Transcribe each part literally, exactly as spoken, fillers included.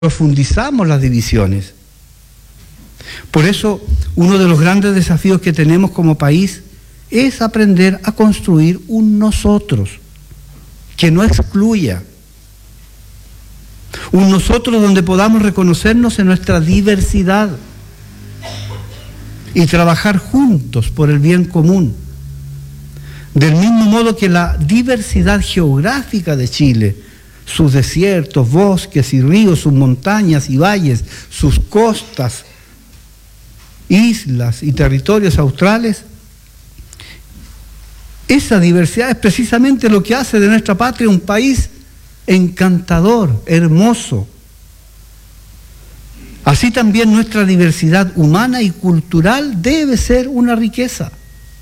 profundizamos las divisiones. Por eso, uno de los grandes desafíos que tenemos como país es aprender a construir un nosotros que no excluya. Un nosotros donde podamos reconocernos en nuestra diversidad y trabajar juntos por el bien común. Del mismo modo que la diversidad geográfica de Chile, sus desiertos, bosques y ríos, sus montañas y valles, sus costas, islas y territorios australes, esa diversidad es precisamente lo que hace de nuestra patria un país encantador, hermoso. Así también nuestra diversidad humana y cultural debe ser una riqueza.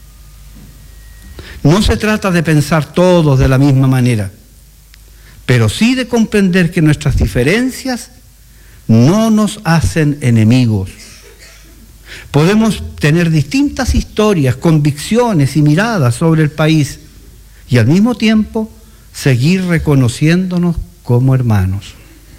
No se trata de pensar todos de la misma manera, pero sí de comprender que nuestras diferencias no nos hacen enemigos. Podemos tener distintas historias, convicciones y miradas sobre el país y al mismo tiempo seguir reconociéndonos como hermanos.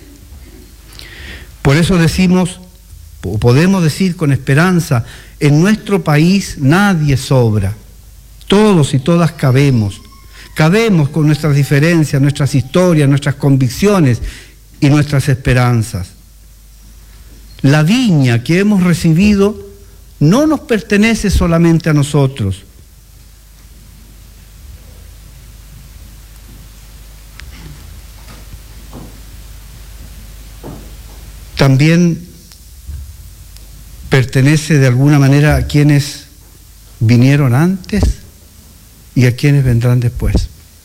Por eso decimos, o podemos decir con esperanza, en nuestro país nadie sobra. Todos y todas cabemos. Cabemos con nuestras diferencias, nuestras historias, nuestras convicciones y nuestras esperanzas. La viña que hemos recibido no nos pertenece solamente a nosotros. También pertenece de alguna manera a quienes vinieron antes y a quienes vendrán después.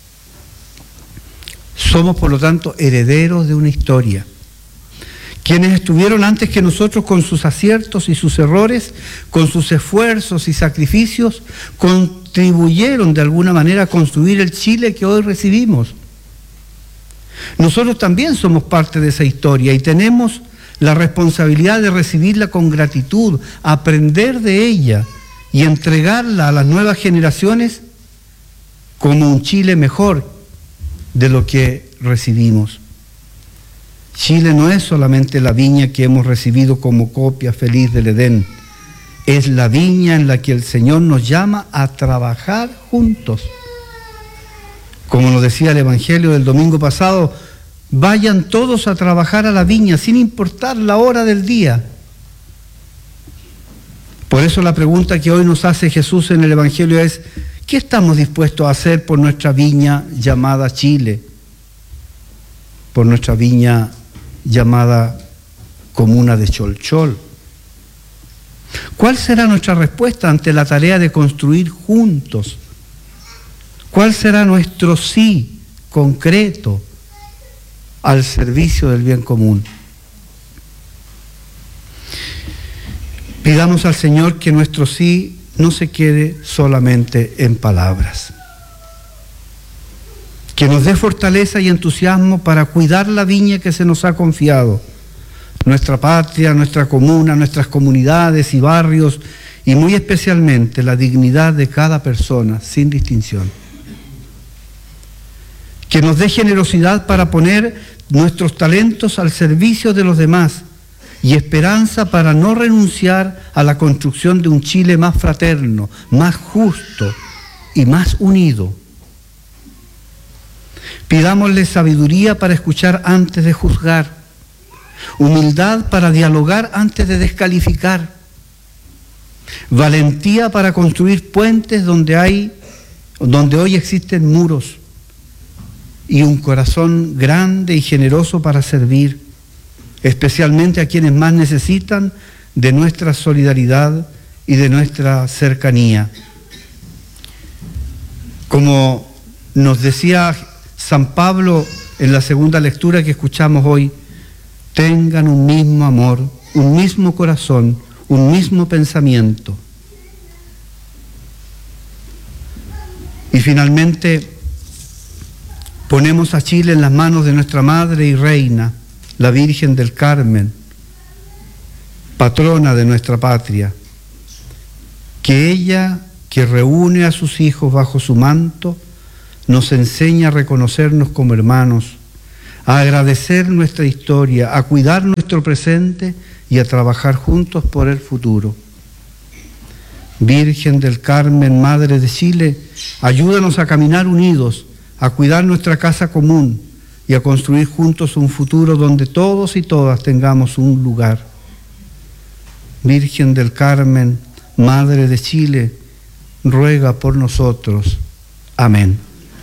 Somos, por lo tanto, herederos de una historia. Quienes estuvieron antes que nosotros con sus aciertos y sus errores, con sus esfuerzos y sacrificios, contribuyeron de alguna manera a construir el Chile que hoy recibimos. Nosotros también somos parte de esa historia y tenemos la responsabilidad de recibirla con gratitud, aprender de ella y entregarla a las nuevas generaciones como un Chile mejor de lo que recibimos. Chile no es solamente la viña que hemos recibido como copia feliz del Edén, es la viña en la que el Señor nos llama a trabajar juntos. Como nos decía el Evangelio del domingo pasado, vayan todos a trabajar a la viña sin importar la hora del día. Por eso la pregunta que hoy nos hace Jesús en el Evangelio es: ¿qué estamos dispuestos a hacer por nuestra viña llamada Chile? Por nuestra viña llamada Comuna de Cholchol. ¿Cuál será nuestra respuesta ante la tarea de construir juntos? ¿Cuál será nuestro sí concreto al servicio del bien común? Pidamos al Señor que nuestro sí no se quede solamente en palabras. Que nos dé fortaleza y entusiasmo para cuidar la viña que se nos ha confiado, nuestra patria, nuestra comuna, nuestras comunidades y barrios, y muy especialmente la dignidad de cada persona, sin distinción. Que nos dé generosidad para poner nuestros talentos al servicio de los demás y esperanza para no renunciar a la construcción de un Chile más fraterno, más justo y más unido. Pidámosle sabiduría para escuchar antes de juzgar, humildad para dialogar antes de descalificar, valentía para construir puentes donde hay, donde hoy existen muros, y un corazón grande y generoso para servir, especialmente a quienes más necesitan de nuestra solidaridad y de nuestra cercanía. Como nos decía San Pablo en la segunda lectura que escuchamos hoy, tengan un mismo amor, un mismo corazón, un mismo pensamiento. Y finalmente, ponemos a Chile en las manos de nuestra Madre y Reina, la Virgen del Carmen, patrona de nuestra patria. Que ella, que reúne a sus hijos bajo su manto, nos enseña a reconocernos como hermanos, a agradecer nuestra historia, a cuidar nuestro presente y a trabajar juntos por el futuro. Virgen del Carmen, Madre de Chile, ayúdanos a caminar unidos, a cuidar nuestra casa común y a construir juntos un futuro donde todos y todas tengamos un lugar. Virgen del Carmen, Madre de Chile, ruega por nosotros. Amén.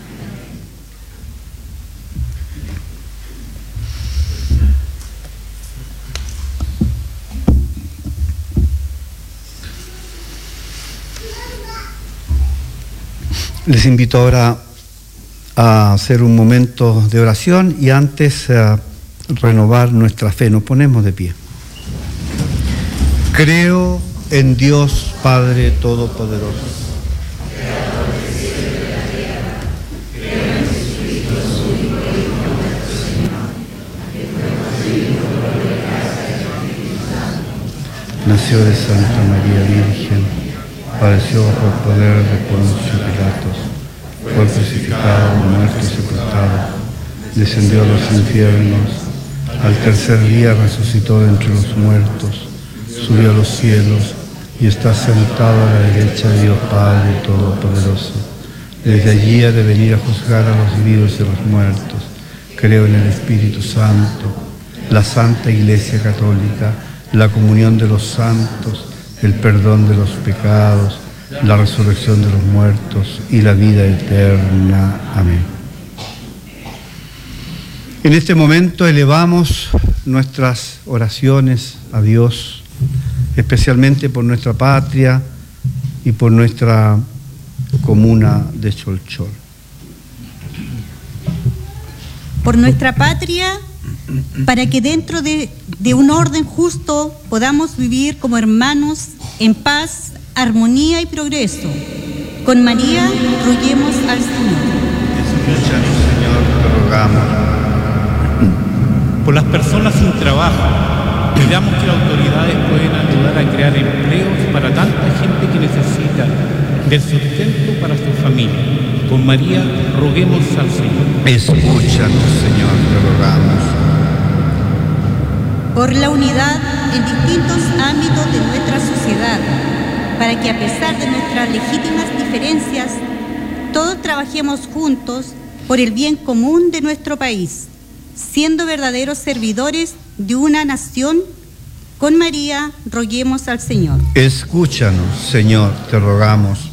Les invito ahora a hacer un momento de oración y antes a renovar nuestra fe. Nos ponemos de pie. Creo en Dios Padre Todopoderoso. Nació de Santa María Virgen. Padeció bajo el poder de Poncio Pilatos, fue crucificado, muerto y sepultado, descendió a los infiernos, al tercer día resucitó de entre los muertos, subió a los cielos y está sentado a la derecha de Dios Padre Todopoderoso. Desde allí ha de venir a juzgar a los vivos y a los muertos. Creo en el Espíritu Santo, la Santa Iglesia Católica, la comunión de los santos, el perdón de los pecados, la resurrección de los muertos y la vida eterna. Amén. En este momento elevamos nuestras oraciones a Dios, especialmente por nuestra patria y por nuestra comuna de Cholchol. Por nuestra patria, para que dentro de, de un orden justo podamos vivir como hermanos en paz, armonía y progreso. Con María, roguemos al Señor. Escúchanos, Señor, te rogamos. Por las personas sin trabajo, pidamos que las autoridades puedan ayudar a crear empleos para tanta gente que necesita del sustento para su familia. Con María, roguemos al Señor. Escúchanos, Señor, te rogamos. Por la unidad en distintos ámbitos de nuestra sociedad, para que a pesar de nuestras legítimas diferencias, todos trabajemos juntos por el bien común de nuestro país, siendo verdaderos servidores de una nación. Con María, roguemos al Señor. Escúchanos, Señor, te rogamos.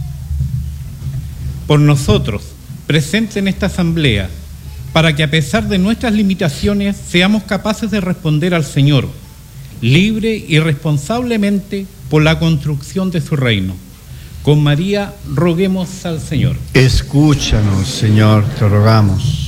Por nosotros, presentes en esta asamblea, para que a pesar de nuestras limitaciones seamos capaces de responder al Señor, libre y responsablemente por la construcción de su reino. Con María, roguemos al Señor. Escúchanos, Señor, te rogamos.